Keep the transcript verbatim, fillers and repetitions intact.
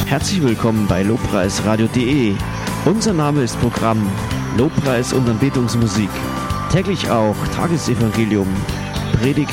Herzlich willkommen bei lobpreisradio punkt de. Unser Name ist Programm Lobpreis und Anbetungsmusik. Täglich auch Tagesevangelium, Predigt